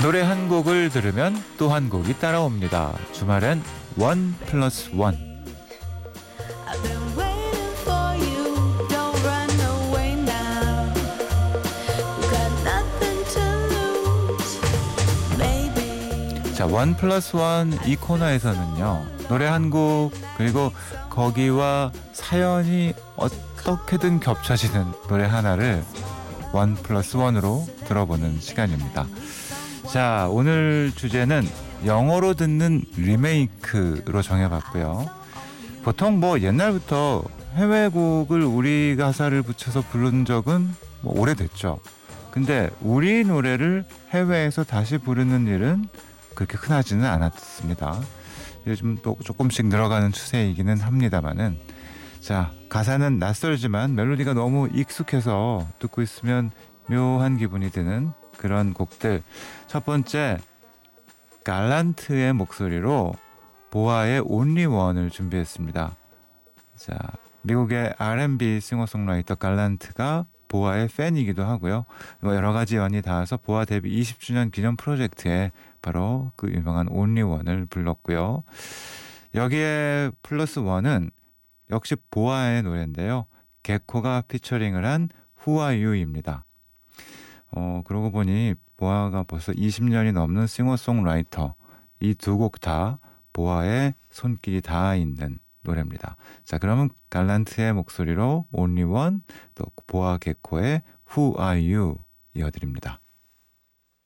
노래 한 곡을 들으면 또 한 곡이 따라옵니다. 주말엔 원 플러스 원. I've been waiting for you. Don't run away now. You got nothing to lose, baby. 자, 원 플러스 원 이 코너에서는요, 노래 한 곡 그리고 거기와 사연이 어떻게든 겹쳐지는 노래 하나를 원 플러스 원으로 들어보는 시간입니다. 자, 오늘 주제는 영어로 듣는 리메이크로 정해봤고요. 보통 뭐 옛날부터 해외곡을 우리 가사를 붙여서 부른 적은 뭐 오래됐죠. 근데 우리 노래를 해외에서 다시 부르는 일은 그렇게 흔하지는 않았습니다. 요즘 또 조금씩 늘어가는 추세이기는 합니다만은, 자, 가사는 낯설지만 멜로디가 너무 익숙해서 듣고 있으면 묘한 기분이 드는 그런 곡들. 첫 번째, 갈란트의 목소리로 보아의 Only One을 준비했습니다. 자, 미국의 R&B 싱어송라이터 갈란트가 보아의 팬이기도 하고요. 여러 가지 연이 닿아서 보아 데뷔 20주년 기념 프로젝트에 바로 그 유명한 Only One을 불렀고요. 여기에 플러스 원은 역시 보아의 노래인데요. 개코가 피처링을 한 Who Are You입니다. 그러고 보니 보아가 벌써 20년이 넘는 싱어송라이터. 이 두 곡 다 보아의 손길이 닿아 있는 노래입니다. 자, 그러면 갈란트의 목소리로 Only One, 또 보아 개코의 Who Are You 이어드립니다.